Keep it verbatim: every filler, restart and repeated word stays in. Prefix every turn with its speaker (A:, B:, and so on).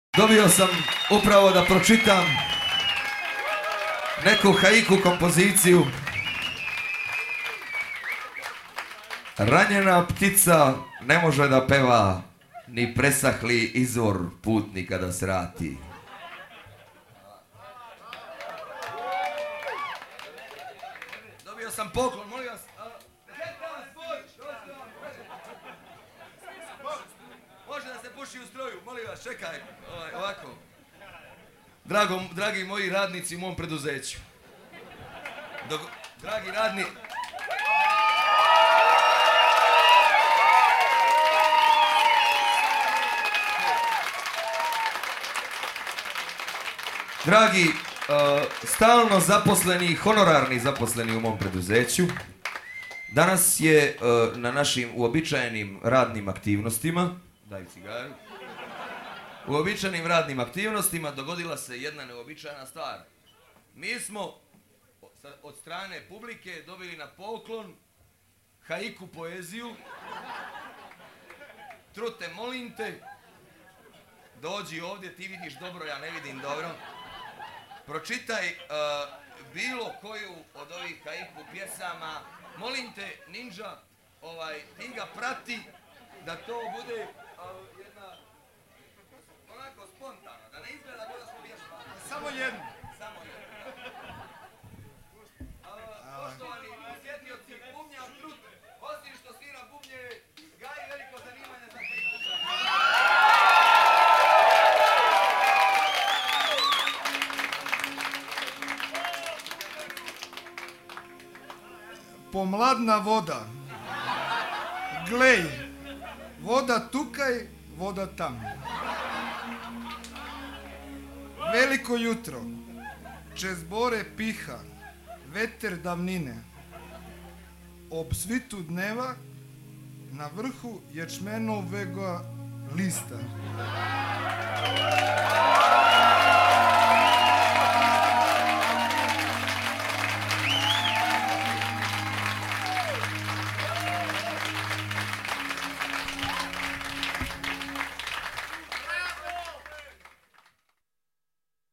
A: Dobio sam upravo da pročitam neku haiku kompoziciju. Ranjena ptica ne može da peva, ni presahli izvor putnika da srati. Dobio sam poklon, molim vas. Može da se puši u stroju, molim vas, čekaj, ovaj, ovako. Drago, dragi moji radnici u mom preduzeću. Dok, dragi radni... Dragi, uh, stalno zaposleni, honorarni zaposleni u mom preduzeću, danas je uh, na našim uobičajenim radnim aktivnostima, daj cigaru, uobičajenim radnim aktivnostima dogodila se jedna neobičajna stvar. Mi smo od strane publike dobili na poklon haiku poeziju. Trute, molim te, dođi ovdje, ti vidiš dobro, ja ne vidim dobro. Pročitaj uh, bilo koju od ovih haiku pjesama. Molim te, Ninja, ovaj, ti ga prati da to bude uh, jedna, onako spontano, da ne izgleda da smo vježbali.
B: Samo jednu.
A: Samo jednu. Uh, poštovani posjetioci bubnja Trute, osim što svira bubnje, gaji veliko zanimanje za haiku.
B: Pomladna voda, glej, voda tukaj, voda tam. Veliko jutro, čez bore piha, veter davnine. Ob svitu dneva, na vrhu ječmenovega lista.